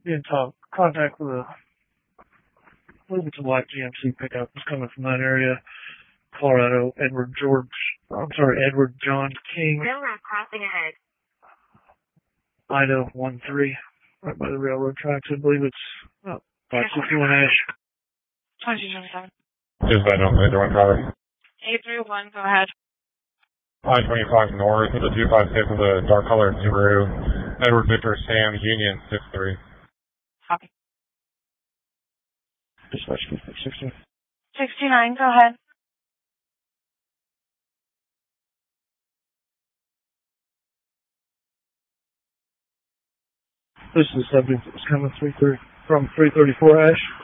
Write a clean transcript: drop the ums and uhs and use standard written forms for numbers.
be in contact with I believe it's a white GMC pickup. It's coming from that area. Colorado, Edward John King. Railroad crossing ahead. Idaho 13, right by the railroad tracks. I believe it's 561 Ash. 2277. Is that on the direct traffic? 831, go ahead. I-25 north with a 256 with a dark colored Subaru. Edward Victor Sam Union 63. Copy. Dispatch 69. 69, go ahead. This is the subject that's coming from 334 Ash.